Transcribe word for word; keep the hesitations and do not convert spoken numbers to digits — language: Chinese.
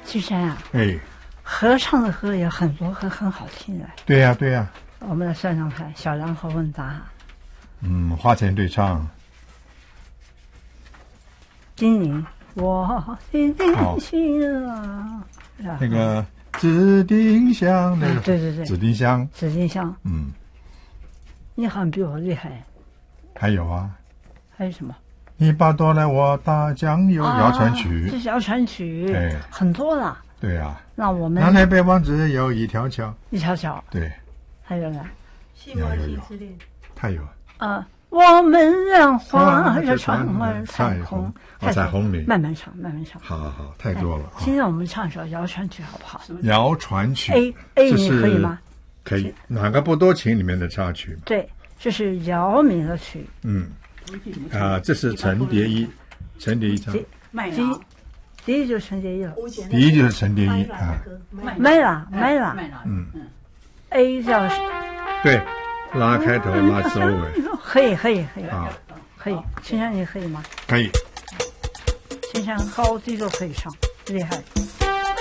金山啊， 哎， 合唱的歌也很多，很很好听的。 对呀、啊、对呀、啊。 我们来算算看，小两口问答。 嗯，花前对唱。 叮咛我的定心啊， 哦、那个紫丁香，那个、 嗯、对对对， 紫丁香， 紫丁香。 嗯， 你好像比我厉害。 还有啊， 还有什么？ 你把多来我大酱油，谣传曲， 这是谣传曲， 对， 很多了。 对啊， 那我们南来北往只有一条桥， 一条桥。 对， 还有呢？ 有有有，太有。 啊，我们让花儿船儿彩虹， 彩虹里慢慢唱，慢慢唱。 好好好，太多了。 今天我们唱首谣传曲好不好？ 谣传曲 ，A A 你可以吗？ 可以，哪个不多情里面的插曲？ 对，这是姚明的曲。 嗯，啊，这是陈蝶衣，陈蝶衣唱。 第一，第一就是陈蝶衣了。 第一就是陈蝶衣啊。 没了，没了。 嗯 ，A 叫对，拉开头，拉收尾。 可以，可以，可以啊， 可以。青山你可以吗？ 可以。 青山高低都可以唱，厉害。